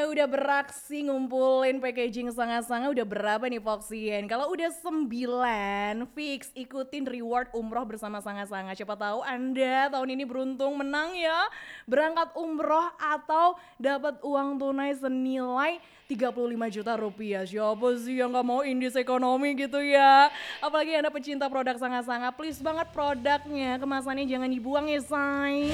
udah beraksi ngumpulin packaging sanga-sanga udah berapa nih Foxian? Kalau udah 9, fix ikutin reward umroh bersama sanga-sanga. Siapa tahu Anda tahun ini beruntung menang ya. Berangkat umroh atau dapat uang tunai senilai 35 juta rupiah. Siapa sih yang gak mau indis ekonomi gitu ya? Apalagi Anda pecinta produk sanga-sanga, please banget produknya. Kemasannya jangan dibuang ya say.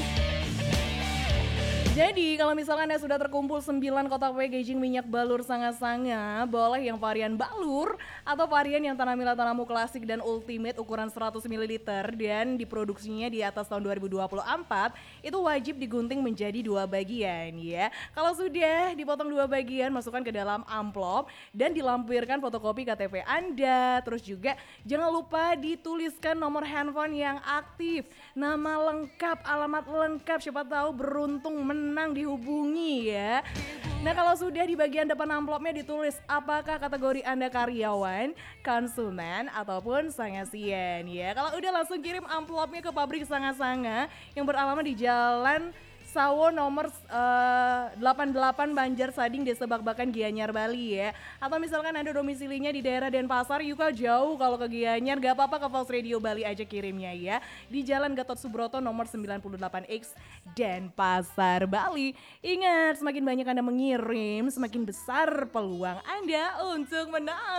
Jadi kalau misalkan Anda sudah terkumpul 9 kotak packaging minyak balur sanga-sanga, boleh yang varian balur atau varian yang Tanamila Tanamu klasik dan ultimate ukuran 100 ml dan diproduksinya di atas tahun 2024, itu wajib digunting menjadi 2 bagian ya. Kalau sudah dipotong 2 bagian, masukkan ke dalam amplop dan dilampirkan fotokopi KTP Anda. Terus juga jangan lupa dituliskan nomor handphone yang aktif, nama lengkap, alamat lengkap, siapa tahu beruntung menang dihubungi ya. Nah kalau sudah di bagian depan amplopnya ditulis apakah kategori Anda karyawan, konsumen, ataupun sangasian ya. Kalau udah langsung kirim amplopnya ke pabrik sanga-sanga yang beralamat di Jalan Sawo nomor 88 Banjar Sading Desa Bakbakan Gianyar Bali ya. Atau misalkan Anda domisilinya di daerah Denpasar, Yuka jauh kalau ke Gianyar, gak apa-apa ke Pulse Radio Bali aja kirimnya ya. Di Jalan Gatot Subroto nomor 98X Denpasar Bali. Ingat, semakin banyak Anda mengirim, semakin besar peluang Anda untuk menang.